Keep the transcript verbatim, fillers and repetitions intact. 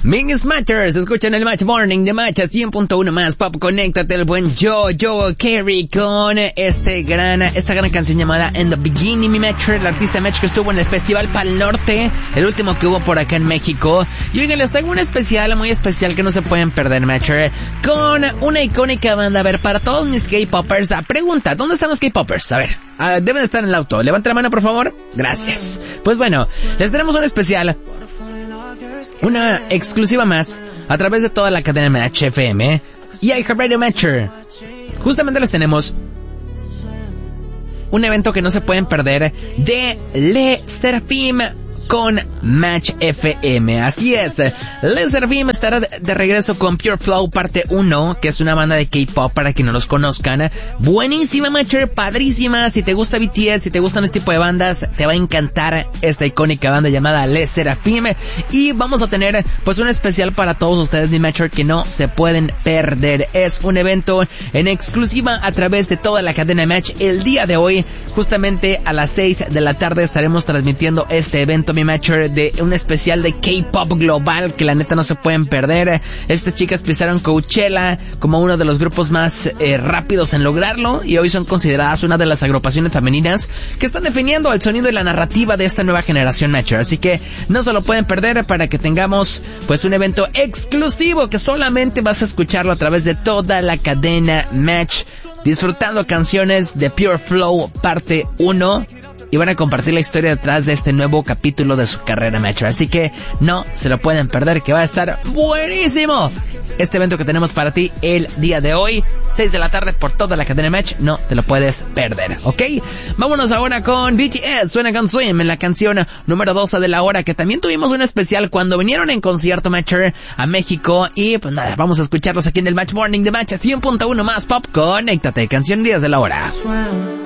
Mingus Matters, escuchan el Match Morning de Match a cien punto uno más pop. Conéctate el buen Joe, Joe Carey con este gran, esta gran canción llamada In the Beginning, mi Matcher, el artista Match que estuvo en el Festival Pal Norte, el último que hubo por acá en México. Y oigan, les traigo un especial, muy especial que no se pueden perder, Matcher, con una icónica banda. A ver, para todos mis K-Poppers, la pregunta, ¿dónde están los K-Poppers? A ver, uh, deben estar en el auto. Levanta la mano, por favor. Gracias. Pues bueno, les tenemos un especial, una exclusiva más, a través de toda la cadena Match F M y iHeartRadio Matcher. Justamente les tenemos un evento que no se pueden perder de Le Sserafim con Match F M. Así es, Le Sserafim estará de regreso con Pure Flow parte uno, que es una banda de K-pop para que no los conozcan. Buenísima, Matcher, padrísima. Si te gusta B T S, si te gustan este tipo de bandas, te va a encantar esta icónica banda llamada Le Sserafim. Y vamos a tener pues un especial para todos ustedes de Matcher que no se pueden perder. Es un evento en exclusiva a través de toda la cadena Match. El día de hoy, justamente a las seis de la tarde, estaremos transmitiendo este evento, mi Matcher, de un especial de K-pop global que la neta no se pueden perder. Estas chicas pisaron Coachella como uno de los grupos más eh, rápidos en lograrlo, y hoy son consideradas una de las agrupaciones femeninas que están definiendo el sonido y la narrativa de esta nueva generación, Matcher. Así que no se lo pueden perder, para que tengamos pues un evento exclusivo que solamente vas a escucharlo a través de toda la cadena Match, disfrutando canciones de Pure Flow parte uno. Y van a compartir la historia detrás de este nuevo capítulo de su carrera, Matcher. Así que no se lo pueden perder, que va a estar buenísimo este evento que tenemos para ti el día de hoy, seis de la tarde, por toda la cadena Match. No te lo puedes perder, ¿ok? Vámonos ahora con B T S, Suena con Swim, en la canción número doce de la hora, que también tuvimos un especial cuando vinieron en concierto, Matcher, a México. Y pues nada, vamos a escucharlos aquí en el Match Morning de Match a cien punto uno más pop. Conéctate, canción diez de la hora.